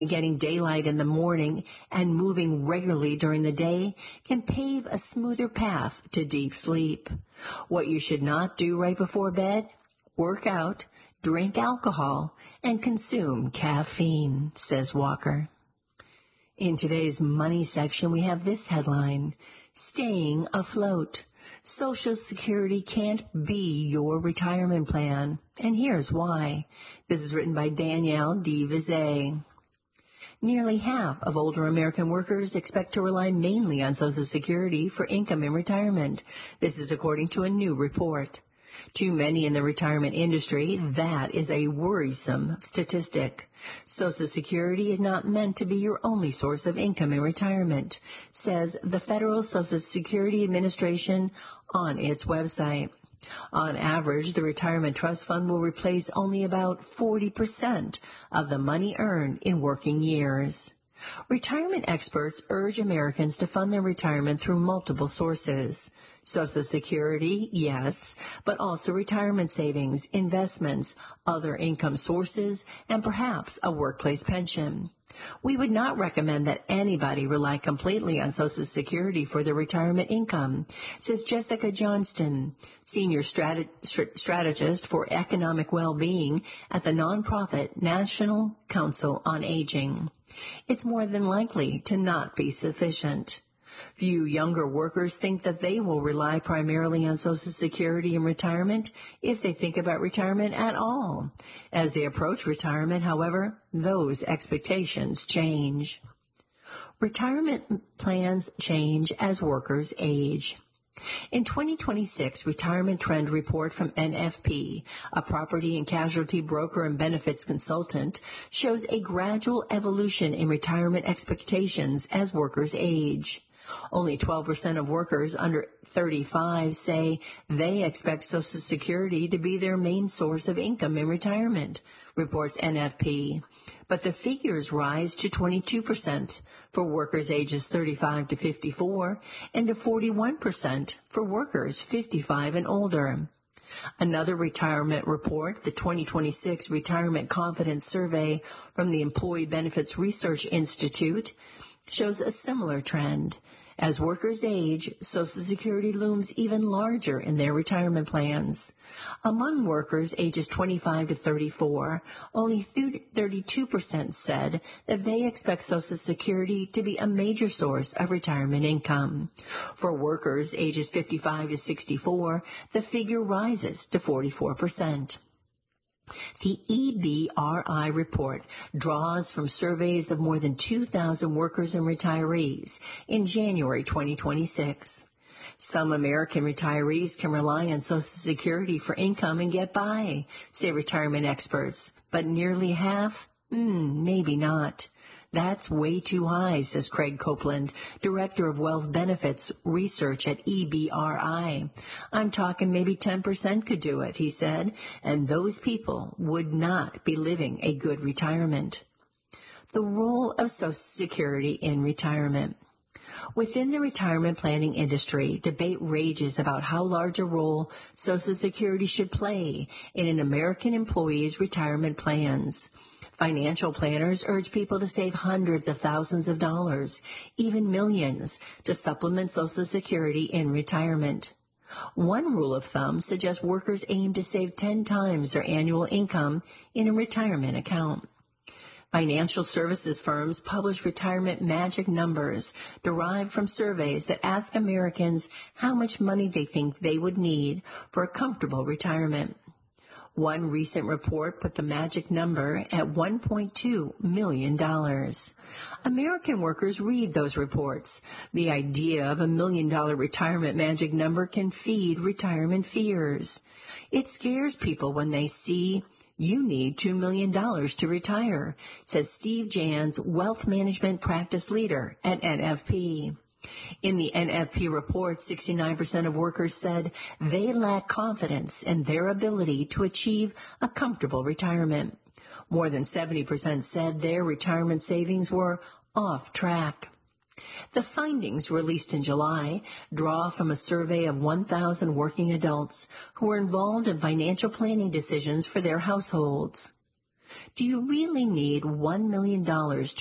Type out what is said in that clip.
Getting daylight in the morning and moving regularly during the day can pave a smoother path to deep sleep. What you should not do right before bed: work out, drink alcohol, and consume caffeine, says Walker. In today's money section, we have this headline: Staying afloat. Social Security can't be your retirement plan. And here's why. This is written by Danielle D. Vizet. Nearly half of older American workers expect to rely mainly on Social Security for income in retirement. This is according to a new report. Too many in the retirement industry, that is a worrisome statistic. Social Security is not meant to be your only source of income in retirement, says the Federal Social Security Administration on its website. On average, the retirement trust fund will replace only about 40% of the money earned in working years. Retirement experts urge Americans to fund their retirement through multiple sources. Social Security, yes, but also retirement savings, investments, other income sources, and perhaps a workplace pension. We would not recommend that anybody rely completely on Social Security for their retirement income, says Jessica Johnston, senior strategist for economic well-being at the nonprofit National Council on Aging. It's more than likely to not be sufficient. Few younger workers think that they will rely primarily on Social Security in retirement, if they think about retirement at all. As they approach retirement, however, those expectations change. Retirement plans change as workers age. In 2026 Retirement Trend Report from NFP, a property and casualty broker and benefits consultant, shows a gradual evolution in retirement expectations as workers age. Only 12% of workers under 35 say they expect Social Security to be their main source of income in retirement, reports NFP. But the figures rise to 22% for workers ages 35 to 54 and to 41% for workers 55 and older. Another retirement report, the 2026 Retirement Confidence Survey from the Employee Benefits Research Institute, shows a similar trend. As workers age, Social Security looms even larger in their retirement plans. Among workers ages 25 to 34, only 32% said that they expect Social Security to be a major source of retirement income. For workers ages 55 to 64, the figure rises to 44%. The EBRI report draws from surveys of more than 2,000 workers and retirees in January 2026. Some American retirees can rely on Social Security for income and get by, say retirement experts, but nearly half? Maybe not. That's way too high, says Craig Copeland, Director of Wealth Benefits Research at EBRI. I'm talking maybe 10% could do it, he said, and those people would not be living a good retirement. The role of Social Security in retirement. Within the retirement planning industry, debate rages about how large a role Social Security should play in an American employee's retirement plans. Financial planners urge people to save hundreds of thousands of dollars, even millions, to supplement Social Security in retirement. One rule of thumb suggests workers aim to save 10 times their annual income in a retirement account. Financial services firms publish retirement magic numbers derived from surveys that ask Americans how much money they think they would need for a comfortable retirement. One recent report put the magic number at $1.2 million. American workers read those reports. The idea of $1 million retirement magic number can feed retirement fears. It scares people when they see you need $2 million to retire, says Steve Jans, wealth management practice leader at NFP. In the NFP report, 69% of workers said they lack confidence in their ability to achieve a comfortable retirement. More than 70% said their retirement savings were off track. The findings, released in July, draw from a survey of 1,000 working adults who were involved in financial planning decisions for their households. Do you really need $1 million